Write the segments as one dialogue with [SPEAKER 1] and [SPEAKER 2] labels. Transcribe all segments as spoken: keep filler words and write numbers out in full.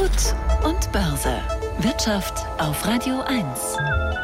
[SPEAKER 1] Gut und Börse. Wirtschaft auf Radio eins.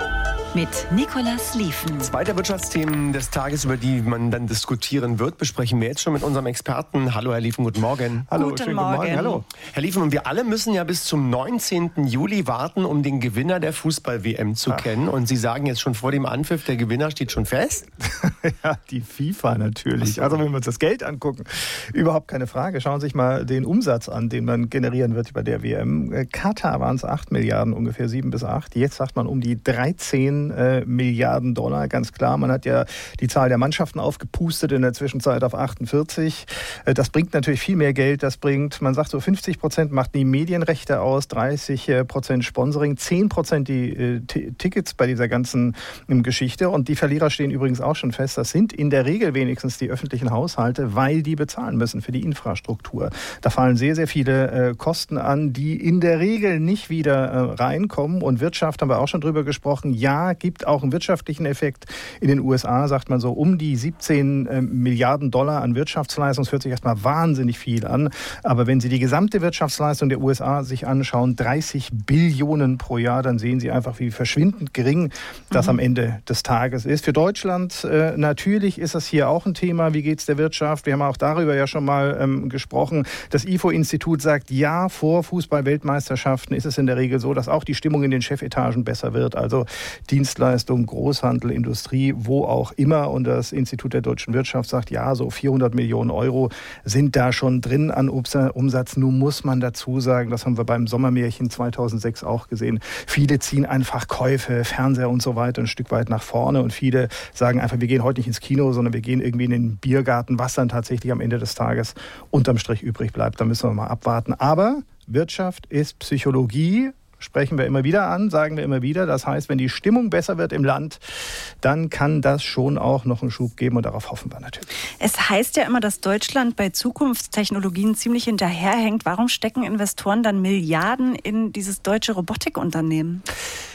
[SPEAKER 1] Mit Nicolas Liefen.
[SPEAKER 2] Zwei der Wirtschaftsthemen des Tages, über die man dann diskutieren wird, besprechen wir jetzt schon mit unserem Experten. Hallo Herr Liefen, guten Morgen.
[SPEAKER 3] Hallo,
[SPEAKER 4] guten
[SPEAKER 3] schönen
[SPEAKER 4] Morgen.
[SPEAKER 3] guten Morgen. Hallo.
[SPEAKER 2] Herr Liefen, und wir alle müssen ja bis zum neunzehnten Juli warten, um den Gewinner der Fußball-W M zu Ach. kennen. Und Sie sagen jetzt schon vor dem Anpfiff, der Gewinner steht schon fest?
[SPEAKER 3] Ja, die FIFA natürlich.
[SPEAKER 2] So.
[SPEAKER 3] Also wenn wir uns das Geld angucken, überhaupt keine Frage. Schauen Sie sich mal den Umsatz an, den man generieren wird bei der W M. Katar waren es acht Milliarden, ungefähr sieben bis acht. Jetzt sagt man um die dreizehn äh, Milliarden Dollar, ganz klar. Man hat ja die Zahl der Mannschaften aufgepustet in der Zwischenzeit auf achtundvierzig. Das bringt natürlich viel mehr Geld. Das bringt, man sagt so fünfzig Prozent macht die Medienrechte aus, dreißig Prozent Sponsoring, zehn Prozent die äh, T- Tickets bei dieser ganzen ähm, Geschichte. Und die Verlierer stehen übrigens auch schon fest. Das sind in der Regel wenigstens die öffentlichen Haushalte, weil die bezahlen müssen für die Infrastruktur. Da fallen sehr, sehr viele äh, Kosten an, die in der Regel nicht wieder äh, reinkommen. Und Wirtschaft haben wir auch schon drüber gesprochen. Ja, gibt auch einen wirtschaftlichen Effekt. In den U S A sagt man so um die siebzehn äh, Milliarden Dollar an Wirtschaftsleistung. Das hört sich erstmal wahnsinnig viel an. Aber wenn Sie die gesamte Wirtschaftsleistung der U S A sich anschauen, dreißig Billionen pro Jahr, dann sehen Sie einfach, wie verschwindend gering das mhm. am Ende des Tages ist. Für Deutschland äh, natürlich ist das hier auch ein Thema. Wie geht es der Wirtschaft? Wir haben auch darüber ja schon mal ähm, gesprochen. Das I F O-Institut sagt, ja, vor Fußball-Weltmeisterschaften ist es in der Regel so, dass auch die Stimmung in den Chefetagen besser wird. Also Dienstleistung, Großhandel, Industrie, wo auch immer. Und das Institut der deutschen Wirtschaft sagt, ja, so vierhundert Millionen Euro sind da schon drin an Umsatz. Nun muss man dazu sagen, das haben wir beim Sommermärchen zweitausendsechs auch gesehen, viele ziehen einfach Käufe, Fernseher und so weiter ein Stück weit nach vorne. Und viele sagen einfach, wir gehen heute nicht ins Kino, sondern wir gehen irgendwie in den Biergarten, was dann tatsächlich am Ende des Tages unterm Strich übrig bleibt. Da müssen wir mal abwarten. Aber Wirtschaft ist Psychologie. Sprechen wir immer wieder an, sagen wir immer wieder. Das heißt, wenn die Stimmung besser wird im Land, dann kann das schon auch noch einen Schub geben und darauf hoffen wir natürlich.
[SPEAKER 4] Es heißt ja immer, dass Deutschland bei Zukunftstechnologien ziemlich hinterherhängt. Warum stecken Investoren dann Milliarden in dieses deutsche Robotikunternehmen?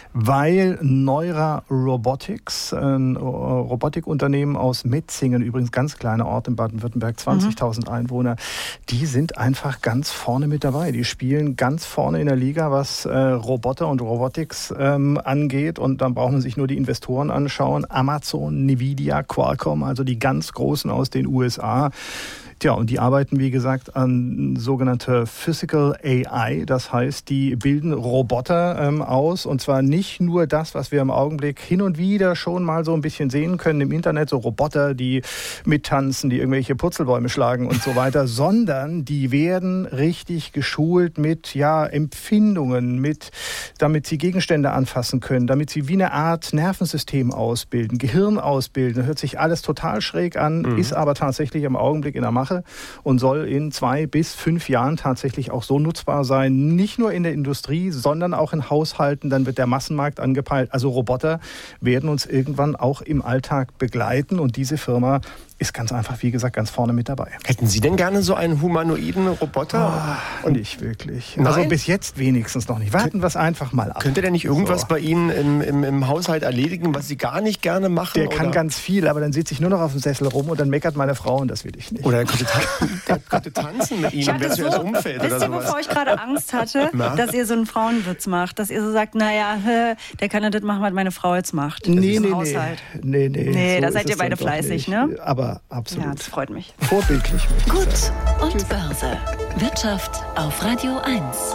[SPEAKER 3] Weil Neura Robotics, ein Robotikunternehmen aus Metzingen, übrigens ganz kleiner Ort in Baden-Württemberg, zwanzigtausend mhm. Einwohner, die sind einfach ganz vorne mit dabei. Die spielen ganz vorne in der Liga, was äh, Roboter und Robotics ähm, angeht. Und dann braucht man sich nur die Investoren anschauen. Amazon, Nvidia, Qualcomm, also die ganz Großen aus den U S A. Tja, und die arbeiten, wie gesagt, an sogenannter Physical A I. Das heißt, die bilden Roboter ähm, aus. Und zwar nicht nur das, was wir im Augenblick hin und wieder schon mal so ein bisschen sehen können im Internet, so Roboter, die mittanzen, die irgendwelche Purzelbäume schlagen und so weiter, sondern die werden richtig geschult mit ja, Empfindungen, mit, damit sie Gegenstände anfassen können, damit sie wie eine Art Nervensystem ausbilden, Gehirn ausbilden. Hört sich alles total schräg an, mhm. ist aber tatsächlich im Augenblick in der Mache und soll in zwei bis fünf Jahren tatsächlich auch so nutzbar sein. Nicht nur in der Industrie, sondern auch in Haushalten. Dann wird der Massenmarkt angepeilt. Also Roboter werden uns irgendwann auch im Alltag begleiten. Und diese Firma ist ganz einfach, wie gesagt, ganz vorne mit dabei.
[SPEAKER 2] Hätten Sie denn gerne so einen humanoiden Roboter?
[SPEAKER 3] Oh, nicht wirklich.
[SPEAKER 2] Nein?
[SPEAKER 3] Also bis jetzt wenigstens noch nicht. Warten wir es einfach mal ab.
[SPEAKER 2] Könnte der nicht irgendwas
[SPEAKER 3] so.
[SPEAKER 2] bei Ihnen im, im, im Haushalt erledigen, was Sie gar nicht gerne machen?
[SPEAKER 3] Der
[SPEAKER 2] oder?
[SPEAKER 3] kann ganz viel, aber dann sitze ich nur noch auf dem Sessel rum und dann meckert meine Frau und das will ich nicht.
[SPEAKER 2] Oder er könnte, ta- der könnte tanzen mit Ihnen, wenn es so, umfällt
[SPEAKER 4] wisst
[SPEAKER 2] oder
[SPEAKER 4] ihr,
[SPEAKER 2] sowas.
[SPEAKER 4] bevor ich gerade Angst hatte, Na? dass ihr so einen Frauenwitz macht, dass ihr so sagt, naja, der kann ja das machen, was meine Frau jetzt macht.
[SPEAKER 3] Nee, nee,
[SPEAKER 4] Haushalt.
[SPEAKER 3] nee, nee.
[SPEAKER 4] Nee,
[SPEAKER 3] so
[SPEAKER 4] da seid ihr beide fleißig, ne?
[SPEAKER 3] Aber absolut.
[SPEAKER 4] Ja, das freut mich.
[SPEAKER 3] Vorbildlich.
[SPEAKER 1] Gut und
[SPEAKER 3] Tschüss.
[SPEAKER 1] Börse. Wirtschaft auf Radio eins.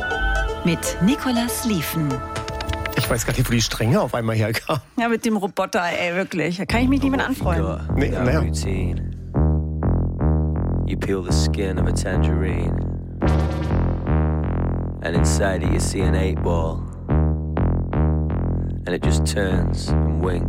[SPEAKER 1] Mit Nicolas Liefen.
[SPEAKER 2] Ich weiß gar nicht, wo die Strenge auf einmal herkam.
[SPEAKER 4] Ja, mit dem Roboter, ey, wirklich. Da kann ich mich nicht mit anfreunden.
[SPEAKER 2] Nee, naja.
[SPEAKER 5] You peel the skin of a tangerine, and inside it you see an eight ball, and it just turns and winks.